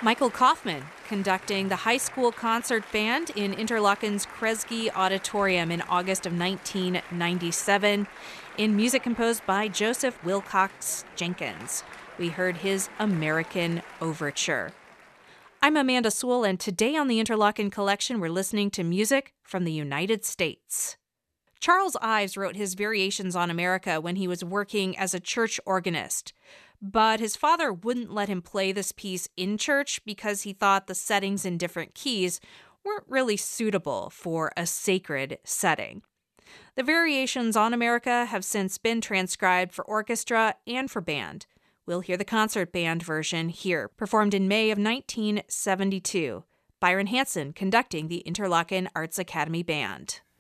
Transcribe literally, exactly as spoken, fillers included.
Michael Kaufman conducting the high school concert band in Interlaken's Kresge Auditorium in August of nineteen ninety-seven in music composed by Joseph Wilcox Jenkins. We heard his American Overture. I'm Amanda Sewell, and today on the Interlaken Collection, we're listening to music from the United States. Charles Ives wrote his Variations on America when he was working as a church organist. But his father wouldn't let him play this piece in church because he thought the settings in different keys weren't really suitable for a sacred setting. The Variations on America have since been transcribed for orchestra and for band. We'll hear the concert band version here, performed in May of nineteen seventy-two. Byron Hansen conducting the Interlaken Arts Academy Band.